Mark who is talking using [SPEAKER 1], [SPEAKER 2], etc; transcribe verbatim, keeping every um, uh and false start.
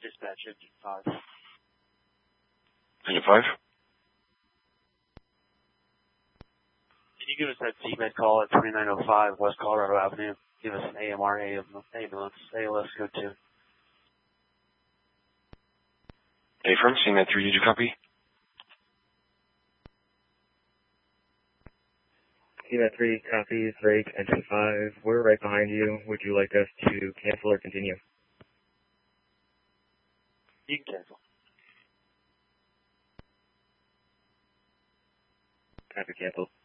[SPEAKER 1] Dispatch engine five.
[SPEAKER 2] Engine five?
[SPEAKER 1] Can you give us that C M E D call at twenty-nine oh five West Colorado Avenue? Give us an A M R ambulance, A L S code two.
[SPEAKER 2] Affirm, C M E D three, did you copy?
[SPEAKER 3] C M E D three, copy, Drake, engine five. We're right behind you. Would you like us to cancel or continue?
[SPEAKER 1] You can cancel.
[SPEAKER 3] Copy, cancel.